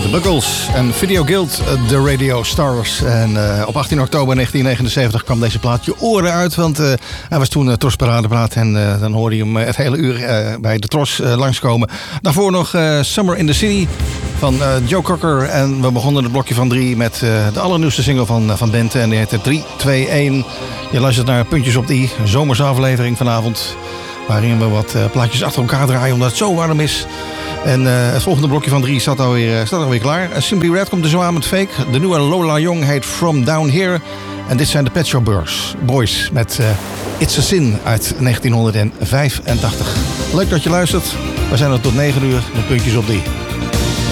De Buggles en Video Guild, de Radio Stars. En op 18 oktober 1979 kwam deze plaat je oren uit. Want hij was toen Tros Paradepraat. En dan hoorde je hem het hele uur bij de Tros langskomen. Daarvoor nog Summer in the City van Joe Cocker. En we begonnen het blokje van 3 met de allernieuwste single van Bente. En die heette 3, 2, 1. Je luistert naar Puntjes op die zomerse aflevering vanavond. Waarin we wat plaatjes achter elkaar draaien omdat het zo warm is. En het volgende blokje van 3 staat alweer klaar. Simply Red komt er zo aan met Fake. De nieuwe Lola Young heet From Down Here. En dit zijn de Pet Shop Boys met It's a Sin uit 1985. Leuk dat je luistert. We zijn er tot 9 uur met Puntjes op die.